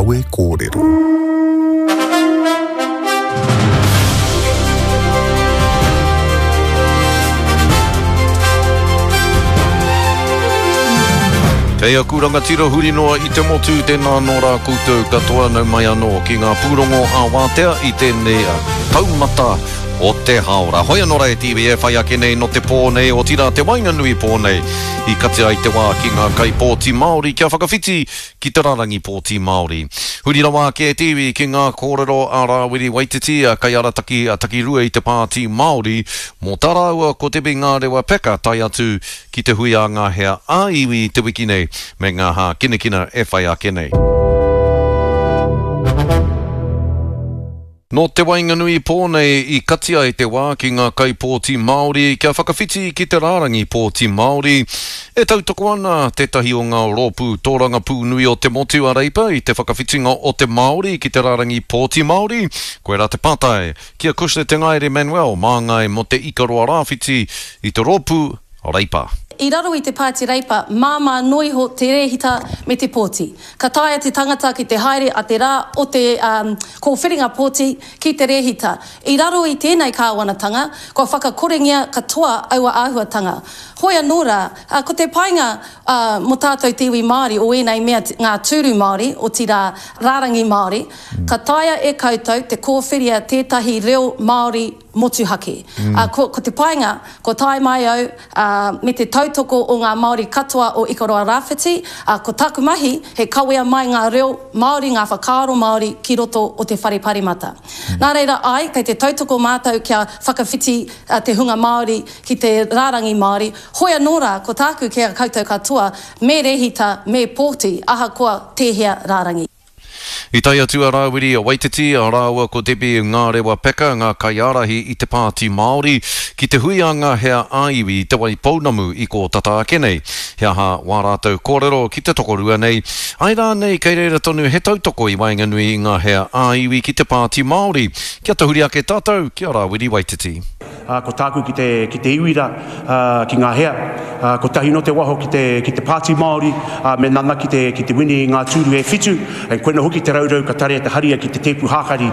Kawe Kōrero. Kei a kuranga tira huri noa I te motu tēnā nō rā koutou katoa nau mai anō ki ngā pūrongo a wātea I tēnei taumata o te haora. Hoia nora e TV e whai ake nei no te pōnei o tira te wainga nui pōnei I katia I te wā ki ngā kai pōti Māori kia whakawhiti ki te rarangi pōti Māori. Huri rawa ke TV ki ngā kōrero a Rawiri Waititi a kai arataki a taki rua I te pāti Māori mō taraua ko te binga rewa peka tai atu ki te hui a ngā hea a iwi te wiki nei me ngā hā kinekina e whai ake nei. No te wainga nui pōnei I katia I te wā ki ngā kai pōti Māori kia whakawhiti ki te rārangi pōti Māori e tautoko ana tētahi o ngā rōpū tōranga pū nui o te motu a reipa I te whakawhitinga o te Māori ki te rārangi pōti Māori koe rā te pātai kia kushne te ngaire Manuel māngai mo te ikaroa rāwhiti I te rōpū a reipa. I raro I te Pāti Reipa, māma noiho te rehita me te pōti. Ka taia te tangata ki te haere a te rā o te kōwhiringa pōti ki te rehita. I raro I tēnei kāwanatanga, ko whakakorengia katoa aua āhuatanga. Hoia nōra, ko te painga mo tātou te iwi Māori o enei mea ngā tūru Māori o tira rārangi Māori, ka taia e koutou te kōwhiria tētahi reo Māori motuhake. Ko te painga, ko tai mai au me te tautoko o ngā Māori katoa o Ikaroa Rāwhiti, ko taku mahi he kawea mai ngā reo Māori, ngā whakaaro Māori ki roto o te whare parimata. Nā reira ai, kei te tautoko mātou kia whakawhiti te hunga Māori ki te rārangi Māori, hoia nōra ko tāku kia koutou katoa me rehita, me pōti, ahakoa tēhea rārangi. I tai atu a Rawiri a Waititi a rāua ko tepi ngā rewa peka ngā kaiarahi I te pāti Māori ki te hui a ngā hea āiwi te wai pounamu I ko tata ake nei. Hea ha wā rātou kōrero ki te tokorua nei. Ai rā nei kei reira tonu he tautoko I wainga nui I ngā hea āiwi ki te pāti Māori. Kia te huri ake tātou ki a Rawiri Waititi. Ko tāku ki te iwira ki ngā hea, ko tahi no te waho ki te Pāti Māori, me nana ki te wini ngā tūru e whitu, e koena hoki te raurau ka tare te haria ki te tepu hākari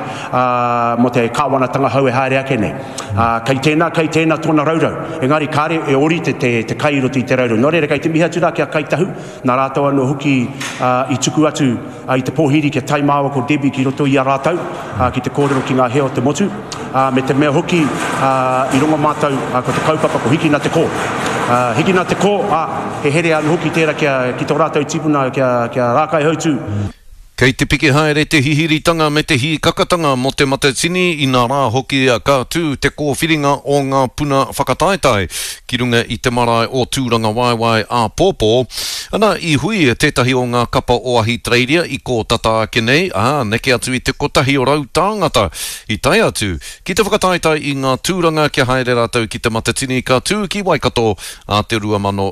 mo te kāwanatanga hau e haere ake nei. Kei tēnā tōna raurau, engari kāre e ori te kai roto I te raurau. Nō reira kei te miha tura kia kai tahu, nā rātou anō hoki I tuku atu I te pōhiri kia tai māua ko Debbie ki roto I a rātou, ki te kōrero ki ngā hea o te motu, me te mea hoki I rongo mātou ko te kaupapa ko hiki nā te kō. Hiki nā te kō, he here anu hoki tērā ki tō rātou tipuna kia rākai hautu. Kei te piki haere te hihiritanga me te hi kakatanga mo te matatini I nā rā hoki a kātū te kōwhiringa o ngā puna whakataetai ki runga I te marae o tūranga waiwai a pōpō. Ana I hui tētahi o ngā kapa o ahi treiria I ko tata ake nei, neke atu I te kotahi o rau tāngata I tai atu ki te whakataetai I ngā tūranga kia haere rātou ki te matatini ka tū ki Waikato a te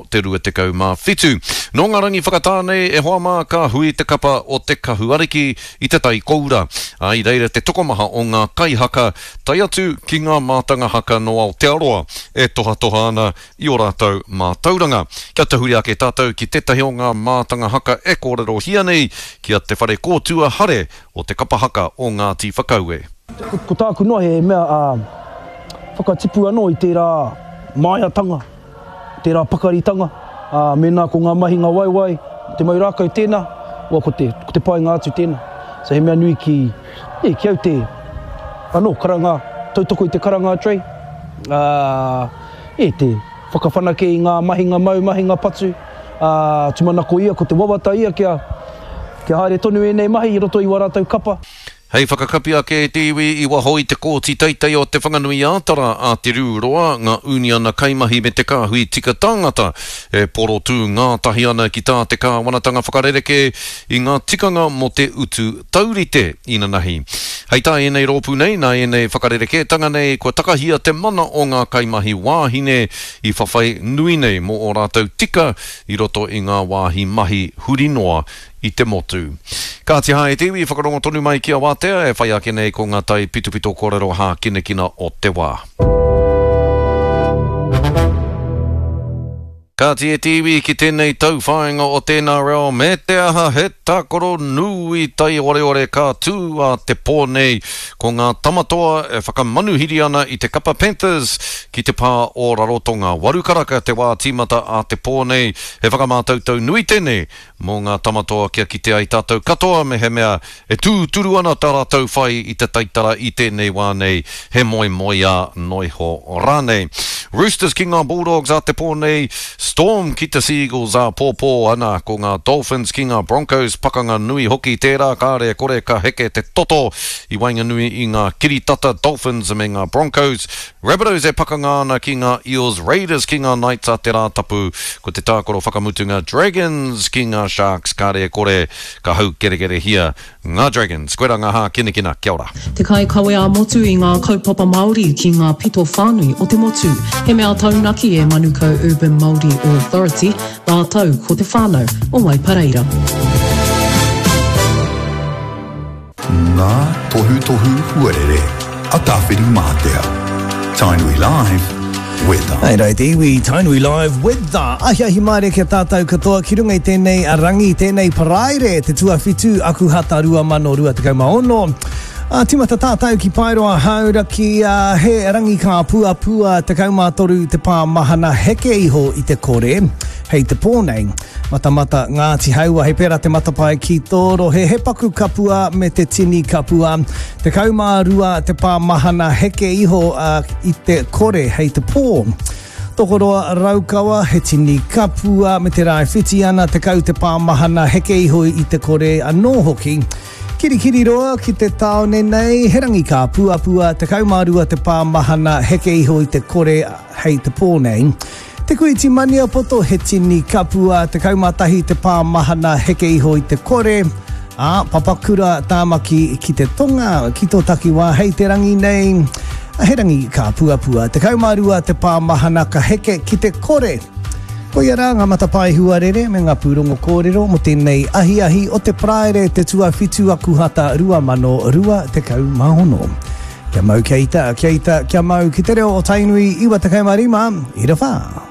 2012. Nō ngā rangi whakatānei e hoa mā ka hui te kapa o te kahuariki I te tai koura. I reira te tokomaha o ngā kai haka tai atu ki ngā mātanga haka no Aotearoa e toha ana I o rātou mātauranga. Kia te huri ake tātou ki tetahi o ngā mātanga haka e kōrero hia nei kia te whare kōtua hare o te kapa haka o Ngāti Whakaue. Ko tāku noa he mea whakatipu anō I tērā maiatanga, tērā pakaritanga, mena ko ngā mahi ngā waiwai, te mai rākau tēnā, ko te pai ngā atu tēnā. So he mea nui ki au te karanga, tautoko I te karanga tray. Te whakawhanake I ngā mahinga mau, mahinga patu. Tumanako ia, ko te wawata ia kia haere tonu e nei mahi I roto I warātou kapa. Hei whakakapi ake te iwi I waho I te kōti teitei o te whanganui ātara a te rūroa ngā uni ana kaimahi me te kāhui tika tāngata e poro tū ngā tahi ana ki tā te kāwanatanga whakarereke I ngā tikanga mo te utu taurite ina nahi. Hei tā enei rōpū nei, nā enei whakarereke tanga nei kua takahia te mana o ngā kaimahi wāhine I whawhai nui nei mo o rātou tika I roto I ngā wāhi mahi hurinoa I te motu. Ka te hae te iwi whakarongo tonu mai ki a wātea e whai ake nei ko ngā tai pitupito kōrero hā kinekina o te wā. Ka tia tiwi ki tēnei tauwhainga o tēnā reo me te aha he tākoro nui tai ore ka tū a te pōnei ko ngā tamatoa e whakamanuhiri ana i te Kapa Panthers ki te pā o Rarotonga Warukaraka te wā tīmata a te pōnei he whakamātautau nui tēnei mō ngā tamatoa kia ki te ai tātou katoa me he mea e tūturu ana tā rātou whai i te taitara i tēnei wā nei he moi a noiho rānei. Roosters ki ngā Bulldogs a te pōnei, Storm ki te Seagulls a pōpō ana ko ngā Dolphins ki ngā Broncos pakanga nui hoki tērā kāre kore ka heke te toto i wainga nui i ngā kiritata Dolphins me ngā Broncos. Rabbitohs e pakanga ana ki ngā Eels, Raiders ki ngā Knights a te rātapu ko te tākoro whakamutunga Dragons ki ngā Sharks kāre kore ka hau kere hia ngā Dragons. Koera ngā hā kina, kia ora. Te kai kawe a motu i ngā kaupapa Māori ki ngā pito whānui o te motu. He mea taunaki e Manukau Urban Māori Authority, ngā tau ko te whānau o Waipareira. Ngā tohu huarere, a tāwhiri mātea. Tainui Live, weather. Hei rai te iwi, Tainui Live, weather. Ahiahi maere kia tātou katoa, ki runga i tēnei arangi, tēnei paraire, te tuawhitu, aku hata rua mano rua te kaumaono. Timata tātou ki Pairoa haura ki he rangi ka pua te kaumātoru te pā mahana heke iho i te kore, hei te pōnei. Mata Ngāti Haua, he pera te matapai ki tōro, he paku kapua me te tini kapua, te kaumārua te pā mahana heke iho i te kore, hei te pō. Tokoroa raukawa, he tini kapua me te rai whiti ana, te kau te pā mahana heke iho i te kore anō hoki. Kirikiri roa ki te taone nei, he rangi ka pua, te kaumārua te pā mahana heke iho i te kore hei te pōnei. Te kuiti mania poto he tini kapua, te kaumatahi te pā mahana heke iho i te kore. Papakura tāmaki ki te tonga, ki tō takiwa hei te rangi nei. He rangi ka pua, te kaumārua te pā mahana ka heke ki te kore. Ko ia rā ngā matapai huarere me ngā pūrongo kōrero mo tēnei ahi o te praere te tuawhitu aku hata rua mano rua te kau mahono. Kia mau kia ita, kia mau ki te reo o Tainui iwa te kaumarima, i ra whā.